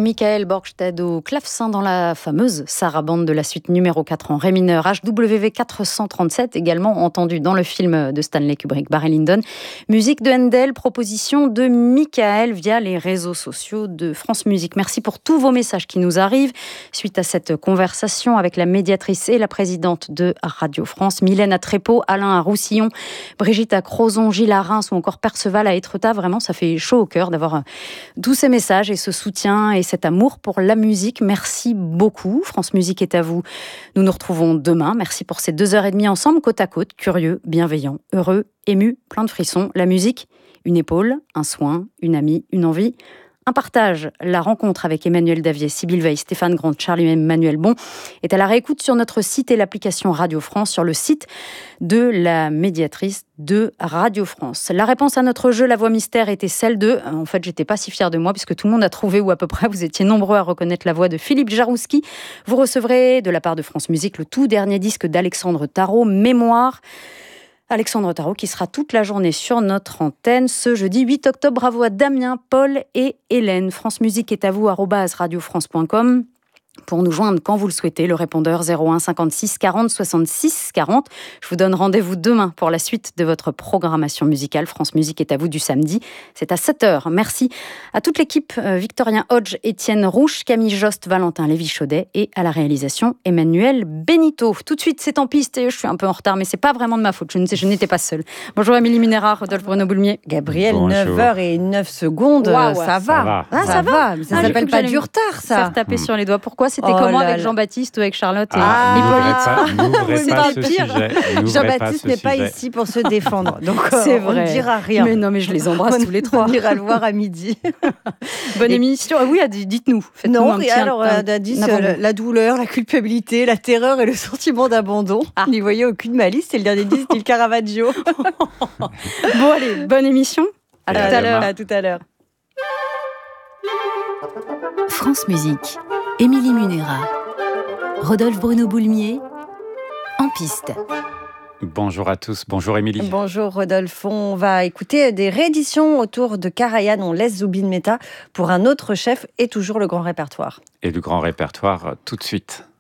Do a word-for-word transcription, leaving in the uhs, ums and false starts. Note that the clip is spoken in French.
Michael Borgstedt au clavecin dans la fameuse sarabande de la suite numéro quatre en ré mineur, H W V quatre cent trente-sept, également entendu dans le film de Stanley Kubrick, Barry Lyndon. Musique de Handel, proposition de Michael via les réseaux sociaux de France Musique. Merci pour tous vos messages qui nous arrivent suite à cette conversation avec la médiatrice et la présidente de Radio France, Mylène à Trépeau, Alain à Roussillon, Brigitte à Crozon, Gilles à Reims ou encore Perceval à Étretat. Vraiment, ça fait chaud au cœur d'avoir tous ces messages et ce soutien et cet amour pour la musique. Merci beaucoup. France Musique est à vous. Nous nous retrouvons demain. Merci pour ces deux heures et demie ensemble, côte à côte, curieux, bienveillant, heureux, ému, plein de frissons. La musique, une épaule, un soin, une amie, une envie, un partage. La rencontre avec Emmanuel Davier, Sybille Veil, Stéphane Grant, Charlie-Emmanuel Bon est à la réécoute sur notre site et l'application Radio France, sur le site de la médiatrice de Radio France. La réponse à notre jeu, la voix mystère, était celle de... En fait, j'étais pas si fière de moi puisque tout le monde a trouvé, ou à peu près, vous étiez nombreux à reconnaître la voix de Philippe Jarouski. Vous recevrez de la part de France Musique le tout dernier disque d'Alexandre Tarot, Mémoire. Alexandre Tarot qui sera toute la journée sur notre antenne ce jeudi huit octobre. Bravo à Damien, Paul et Hélène. France Musique est à vous, arobase radiofrance point com. Pour nous joindre quand vous le souhaitez, le répondeur zéro un cinquante-six quarante soixante-six quarante. Je vous donne rendez-vous demain pour la suite de votre programmation musicale. France Musique est à vous du samedi. C'est à sept heures. Merci à toute l'équipe, euh, Victorien Hodge, Étienne Rouche, Camille Jost, Valentin Lévy-Chaudet et à la réalisation, Emmanuel Benito. Tout de suite, c'est en piste et je suis un peu en retard, mais c'est pas vraiment de ma faute. Je, ne sais, je n'étais pas seule. Bonjour Émilie Munera, Rodolphe Bruno Boulmier. Gabriel, Bonjour. neuf heures zéro neuf secondes. Wow, ça, ça va. va. Ah, ça, ça va. va. Mais ça ah, s'appelle pas du retard, ça. Faire taper mmh. sur les doigts. Pourquoi? C'était oh comment là avec là. Jean-Baptiste ou avec Charlotte et ah, Hippolyte? N'ouvrez pas, pas ce sujet. Jean-Baptiste n'est pas ici pour se défendre. Donc c'est euh, vrai. On ne dira rien. Mais non, mais je les embrasse tous les trois. On ira le voir à midi. Bonne et... émission. Ah oui, dites-nous. Non, un petit, alors, un, un, dit, la, la douleur, la culpabilité, la terreur et le sentiment d'abandon. Ah. N'y voyez aucune malice. C'est le dernier disque du Caravaggio. Bon, allez, bonne émission. À, à tout à l'heure. À tout à l'heure. France Musique. Émilie Munera. Rodolphe Bruno Boulmier, en piste. Bonjour à tous, bonjour Émilie. Bonjour Rodolphe, on va écouter des rééditions autour de Karajan, on laisse Zubin Mehta pour un autre chef et toujours le grand répertoire. Et le grand répertoire tout de suite.